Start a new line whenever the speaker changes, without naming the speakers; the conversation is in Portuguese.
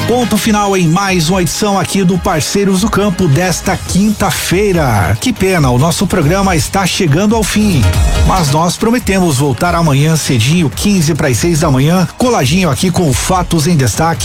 Ponto final em mais uma edição aqui do Parceiros do Campo desta quinta-feira. Que pena, o nosso programa está chegando ao fim, mas nós prometemos voltar amanhã cedinho, 15 para as 6 da manhã, coladinho aqui com Fatos em Destaque.